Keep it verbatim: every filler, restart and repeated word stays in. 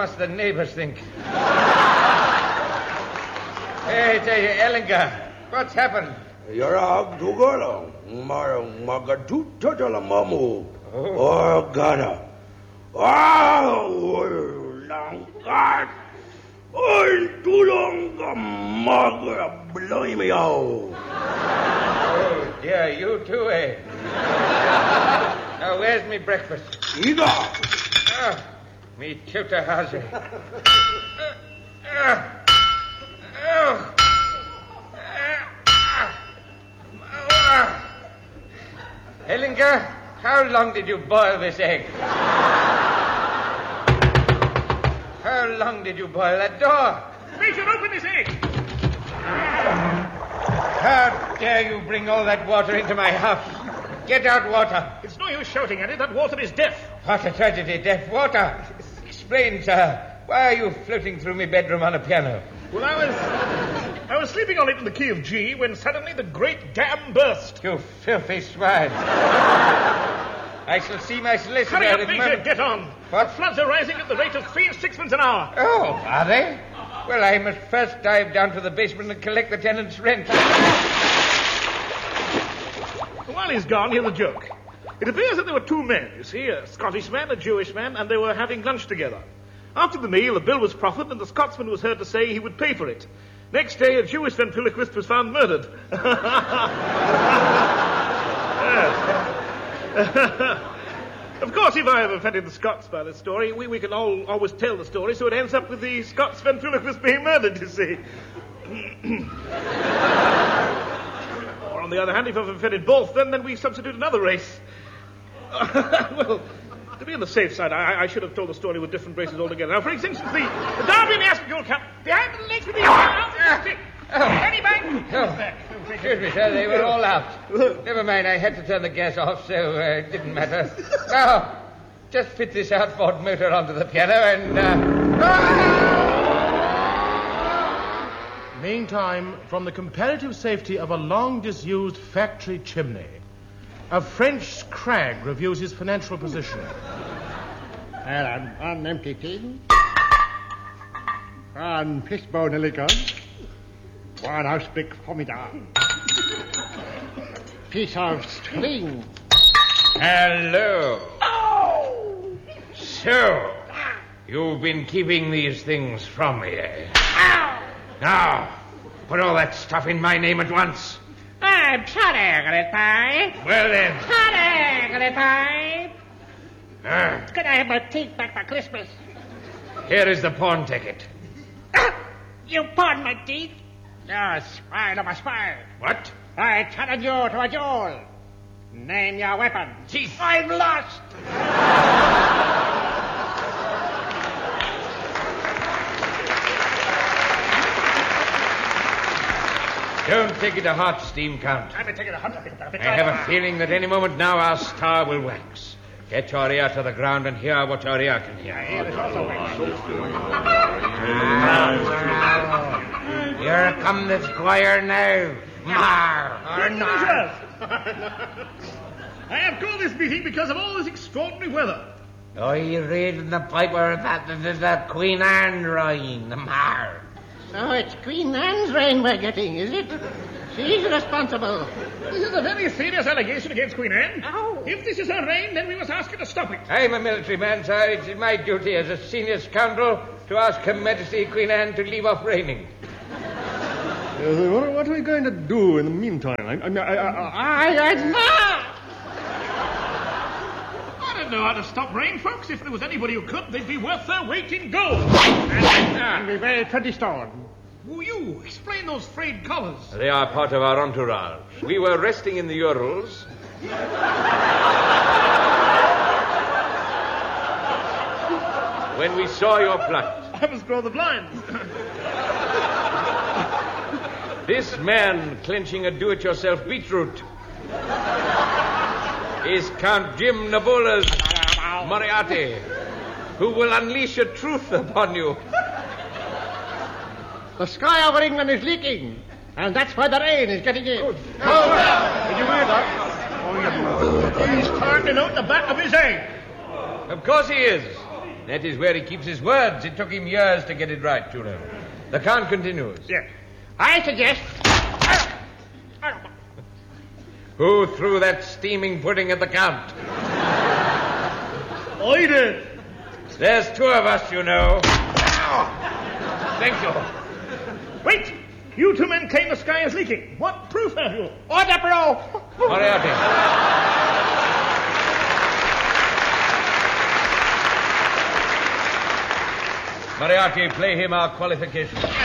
must the neighbors think? Hey, tell you, Ellinger, what's happened? Yara Dugala, Mara Magatuta Mamu, oh, Ghana. Oh, long God. Oh, too long, Magra, blow me out. Oh, dear, you too, eh? Now, where's me breakfast? Either. Ah, me tutor has it. Ah, ah, ah. Ellinger, how long did you boil this egg? How long did you boil that door? We should open this egg. How dare you bring all that water into my house? Get out water. It's no use shouting at it. That water is deaf. What a tragedy, deaf water. Explain, sir. Why are you floating through my bedroom on a piano? Well, I was... I was sleeping on it in the key of G when suddenly the great dam burst. You filthy swine. I shall see my solicitor... Hurry up, in a Major, moment. get on. What? The floods are rising at the rate of three and sixpence an hour. Oh, are they? Well, I must first dive down to the basement and collect the tenant's rent. While he's gone, here's a joke. It appears that there were two men, you see, a Scottish man, a Jewish man, and they were having lunch together. After the meal, the bill was proffered, and the Scotsman was heard to say he would pay for it. Next day, a Jewish ventriloquist was found murdered. Of course, if I have offended the Scots by this story, we, we can all always tell the story so it ends up with the Scots ventriloquist being murdered, you see. Or on the other hand, if I've offended both, then, then we substitute another race. Well, to be on the safe side, I, I should have told the story with different races altogether. Now, for instance, the, the Derby in the Ascot Cup, behind the legs with the out, Penny Bank. Oh, excuse me, sir, they were all out. Never mind, I had to turn the gas off, so uh, it didn't matter. Now, just fit this outboard motor onto the piano and... Uh... Meantime, from the comparative safety of a long-disused factory chimney, a French crag reviews his financial position. Well, an, an empty tin, one fishbone liquor, one housebreak formidable, piece of string. Hello. Oh! So, you've been keeping these things from me, eh? Now, put all that stuff in my name at once. I'm sorry, Great Pipe. Well then. Sorry, Great Pipe. Ah, Could I have my teeth back for Christmas? here is the pawn ticket. Ah, you pawned my teeth? You're a spy of a spy. What? I challenge you to a duel. Name your weapon. Teeth. I'm lost. Don't take it to heart, Steam Count. I'm taking a hundred. I have a feeling that any moment now our star will wax. Get your ear to the ground and hear what your ear can hear. Here come the squire now. Mar. Good news. I have called this meeting because of all this extraordinary weather. Are you reading the paper that the, the, the Queen Anne rain, the Mar? So it's Queen Anne's reign we're getting, is it? She's responsible. This is a very serious allegation against Queen Anne. Oh. If this is her reign, then we must ask her to stop it. I'm a military man, sir. It's my duty as a senior scoundrel to ask Her Majesty Queen Anne to leave off reigning. Uh, what, what are we going to do in the meantime? I, I, I, I, I, I, I don't know how to stop rain, folks. If there was anybody who could, they'd be worth their weight in gold. And, I'll be very twenty stone. who are you? Explain those frayed collars. They are part of our entourage. We were resting in the Urals. when we saw your plight. I must draw the blinds. This man clenching a do-it-yourself beetroot is Count Jim Nabola's Moriarty, who will unleash a truth upon you. The sky over England is leaking, and that's why the rain is getting in. Oh, well. Did you hear that? Oh, yeah. He's turning out the back of his egg. Of course he is. That is where he keeps his words. It took him years to get it right, you know. The Count continues. Yes. I suggest... Who threw that steaming pudding at the Count? I did. There's two of us, you know. Thank you. Wait! You two men claim the sky is leaking. What proof have you? Order, bro! Moriarty. Moriarty, play him our qualification.